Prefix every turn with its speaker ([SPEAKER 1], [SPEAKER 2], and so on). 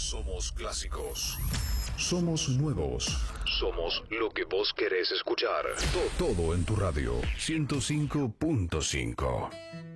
[SPEAKER 1] Somos clásicos.
[SPEAKER 2] Somos nuevos.
[SPEAKER 1] Somos lo que vos querés escuchar.
[SPEAKER 2] Todo en tu radio. 105.5.